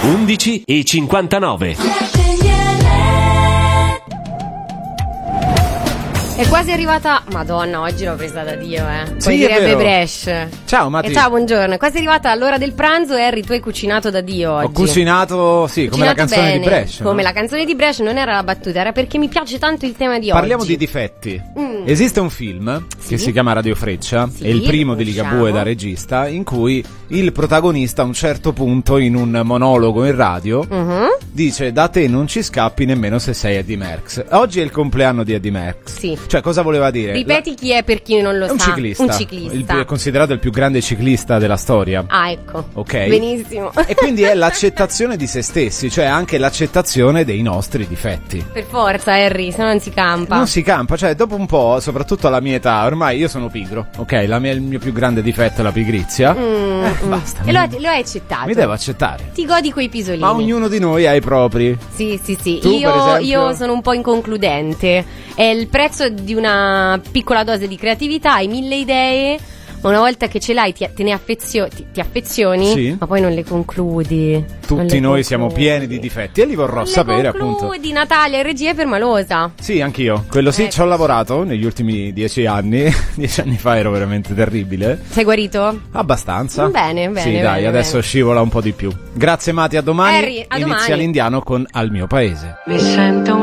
11:59. È quasi arrivata. Madonna, oggi l'ho presa da Dio, Sì, poi direbbe vero. Bresh. Ciao Matti. Ciao, buongiorno. È quasi arrivata l'ora del pranzo. Harry, tu hai cucinato da Dio oggi. Ho cucinato, sì, come la Cucinato canzone bene. di Bresh. Come no? la canzone di Bresh, non era la battuta, era perché mi piace tanto il tema di Parliamo oggi. di difetti. Esiste un film che si chiama Radio Freccia, Sì, è il primo lo di Ligabue conosciamo. da regista, in cui il protagonista a un certo punto in un monologo in radio dice: da te non ci scappi nemmeno se sei Eddie Merckx. Oggi è il compleanno di Eddie Merckx. Sì. Cioè, cosa voleva dire? Ripeti chi è per chi non lo È un sa. ciclista. Un ciclista. È considerato il più grande ciclista della storia. Ah, ecco. Ok. Benissimo. E quindi è l'accettazione di se stessi, cioè anche l'accettazione dei nostri difetti. Per forza, Harry, se no non si campa. Non si campa, cioè dopo un po', soprattutto alla mia età, ormai io sono pigro, ok? Il mio più grande difetto è la pigrizia. Basta. E lo hai accettato. Mi devo accettare. Ti godi quei pisolini. Ma ognuno di noi ha i propri. Sì, sì, sì. Tu, per esempio? Io sono un po' inconcludente. È il prezzo di una piccola dose di creatività, hai 1000 idee. Ma una volta che ce l'hai ti affezioni, Sì. ma poi non le concludi. Tutti noi siamo pieni di difetti e li vorrò sapere, appunto. Di Natalia in regia è permalosa. Sì, anch'io. Quello sì, ci ho Eccoci. lavorato negli ultimi 10 anni. 10 anni fa ero veramente terribile. Sei guarito? Abbastanza. Bene, bene, Sì, dai, bene, adesso bene. scivola un po' di più. Grazie Mati, a domani. Harry, a Inizia domani. l'indiano con Al mio paese. Mi sento